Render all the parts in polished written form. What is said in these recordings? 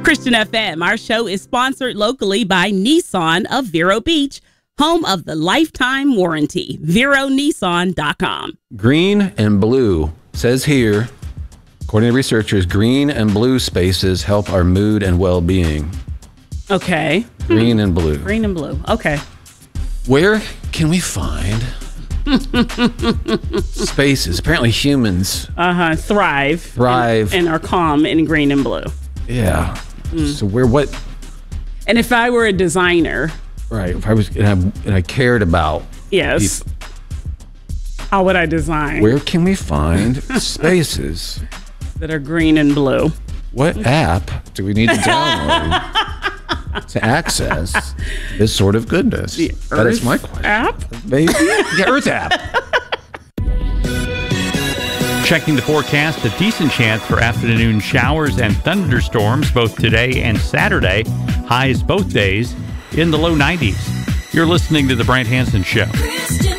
Christian FM, our show is sponsored locally by Nissan of Vero Beach, home of the lifetime warranty. VeroNissan.com. Green and blue. Says here, according to researchers, green and blue spaces help our mood and well-being. Okay. Green and blue. Green and blue. Okay. Where can we find spaces? Apparently humans thrive and are calm in green and blue. Yeah. So what? And if I were a designer, right? If I was, and I cared about, yes. people, How would I design? Where can we find spaces that are green and blue? What app do we need to download to access this sort of goodness? That is my question. App? Maybe. Yeah, Earth app. Checking the forecast, a decent chance for afternoon showers and thunderstorms both today and Saturday. Highs both days in the low 90s. You're listening to The Brant Hansen Show. Christian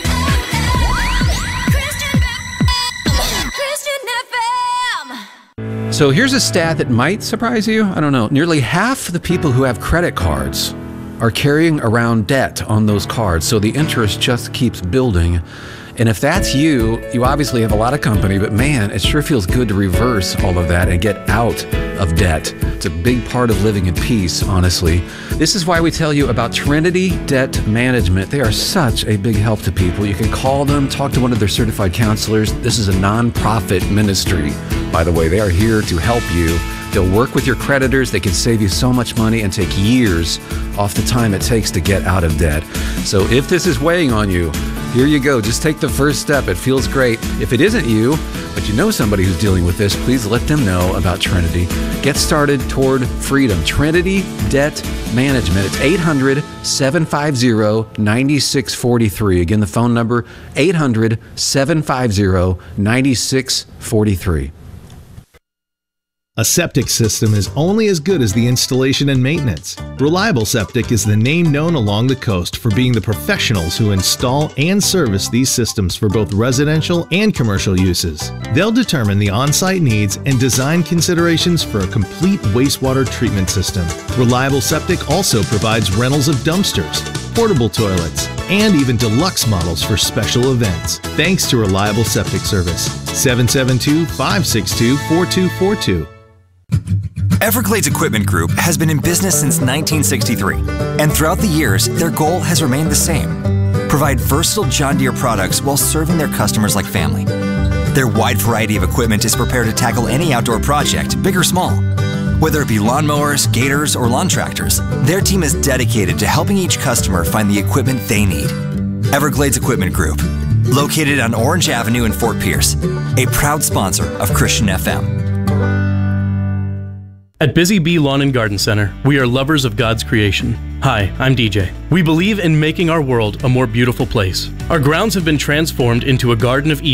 FM. So here's a stat that might surprise you. I don't know. Nearly half the people who have credit cards are carrying around debt on those cards. So the interest just keeps building. And if that's you, you obviously have a lot of company, but man, it sure feels good to reverse all of that and get out of debt. It's a big part of living in peace, honestly. This is why we tell you about Trinity Debt Management. They are such a big help to people. You can call them, talk to one of their certified counselors. This is a nonprofit ministry, by the way. They are here to help you. They'll work with your creditors. They can save you so much money and take years off the time it takes to get out of debt. So if this is weighing on you, here you go. Just take the first step. It feels great. If it isn't you, but you know somebody who's dealing with this, please let them know about Trinity. Get started toward freedom. Trinity Debt Management. It's 800-750-9643. Again, the phone number, 800-750-9643. A septic system is only as good as the installation and maintenance. Reliable Septic is the name known along the coast for being the professionals who install and service these systems for both residential and commercial uses. They'll determine the on-site needs and design considerations for a complete wastewater treatment system. Reliable Septic also provides rentals of dumpsters, portable toilets, and even deluxe models for special events. Thanks to Reliable Septic Service. 772-562-4242. Everglades Equipment Group has been in business since 1963, and throughout the years, their goal has remained the same: provide versatile John Deere products while serving their customers like family. Their wide variety of equipment is prepared to tackle any outdoor project, big or small. Whether it be lawnmowers, gators, or lawn tractors, their team is dedicated to helping each customer find the equipment they need. Everglades Equipment Group, located on Orange Avenue in Fort Pierce, a proud sponsor of Christian FM. At Busy Bee Lawn and Garden Center, we are lovers of God's creation. Hi, I'm DJ. We believe in making our world a more beautiful place. Our grounds have been transformed into a Garden of Eden